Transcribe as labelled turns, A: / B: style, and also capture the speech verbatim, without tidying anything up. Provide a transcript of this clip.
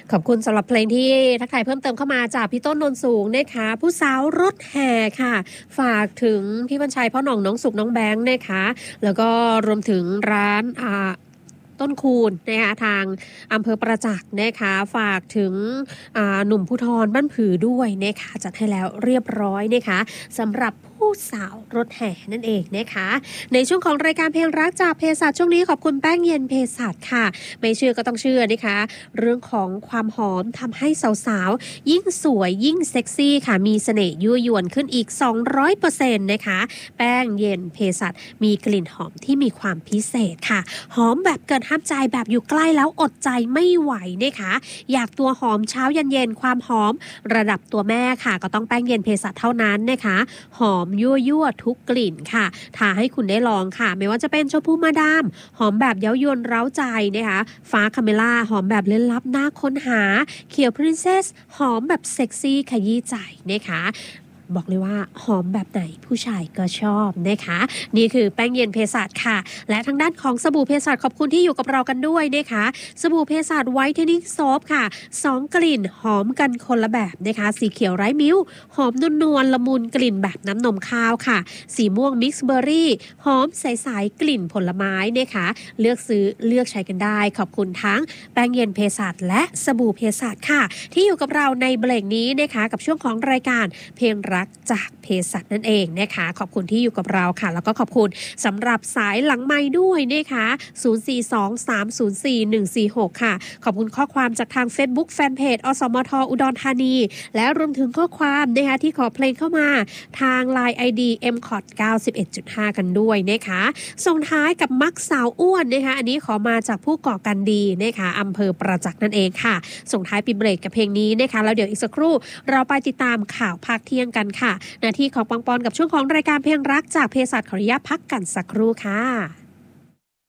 A: ขอบคุณสำหรับเพลงที่ทักทายเพิ่มเติมเข้ามาจากพี่ต้นนนท์สูงนะคะผู้สาวรถแห่ค่ะฝากถึงพี่บรรชัยพ่อหน่องน้องสุกน้องแบงค์นะคะแล้วก็รวมถึงร้านอ่าต้นคูณนะคะทางอำเภอประจักษ์นะคะฝากถึงหนุ่มภูธรบ้านผือด้วยนะคะจัดให้แล้วเรียบร้อยนะคะสำหรับผู้สาวรถแห่นั่นเองนะคะในช่วงของรายการเพลงรักจากเภสัชช่วงนี้ขอบคุณแป้งเย็นเภสัชค่ะไม่เชื่อก็ต้องเชื่อนะคะเรื่องของความหอมทำให้สาวๆยิ่งสวยยิ่งเซ็กซี่ค่ะมีเสน่ห์ยั่วยวนขึ้นอีก สองร้อยเปอร์เซ็นต์ นะคะแป้งเย็นเภสัชมีกลิ่นหอมที่มีความพิเศษค่ะหอมแบบเกินห้ามใจแบบอยู่ใกล้แล้วอดใจไม่ไหวนะคะอยากตัวหอมเช้าเย็นๆความหอมระดับตัวแม่ค่ะก็ต้องแป้งเย็นเภสัชเท่านั้นนะคะหอมยั่วยั่วทุกกลิ่นค่ะท้าให้คุณได้ลองค่ะไม่ว่าจะเป็นชมพูมาดามหอมแบบเย้ายวนเร้าใจนะคะฟ้าคาเมล่าหอมแบบเล่นลับน่าค้นหาเขียวพรินเซสหอมแบบเซ็กซี่ขยี้ใจนะคะบอกเลยว่าหอมแบบไหนผู้ชายก็ชอบนะคะนี่คือแป้งเย็นเภสัชค่ะและทางด้านของสบู่เภสัชขอบคุณที่อยู่กับเรากันด้วยนะคะสบู่เภสัชไวท์เทนนิ่งโซฟค่ะสองกลิ่นหอมกันคนละแบบนะคะสีเขียวไร้มิ้วหอมนวลๆละมุนกลิ่นแบบน้ำนมข้าวค่ะสีม่วงมิกซ์เบอร์รี่หอมใสๆกลิ่นผลไม้นะคะเลือกซื้อเลือกใช้กันได้ขอบคุณทั้งแป้งเย็นเภสัชและสบู่เภสัชค่ะที่อยู่กับเราในเบรกนี้นะคะกับช่วงของรายการเพลงรักจากเภสัชนั่นเองนะคะขอบคุณที่อยู่กับเราค่ะแล้วก็ขอบคุณสำหรับสายหลังไมค์ด้วยนะคะศูนย์ สี่ สอง สาม ศูนย์ สี่ หนึ่ง สี่ หกค่ะขอบคุณข้อความจากทาง Facebook Fanpage อสมทอุดรธานีและรวมถึงข้อความนะคะที่ขอเพลงเข้ามาทาง ไลน์ ไอ ดี เอ็ม คอ ที เก้าสิบเอ็ดจุดห้า กันด้วยนะคะส่งท้ายกับมักสาวอ้วนนะคะอันนี้ขอมาจากผู้ก่อการดีนะคะอำเภอประจักษ์นั่นเองค่ะส่งท้ายปิดเบรกกับเพลงนี้นะคะแล้วเดี๋ยวอีกสักครู่เราไปติดตามข่าวภาคเที่ยงกันค่ะหน้าที่ของปังปอนกับช่วงของรายการเพลงรักจากเภสัชขออนุญาตพักกันสักครู่ค่ะ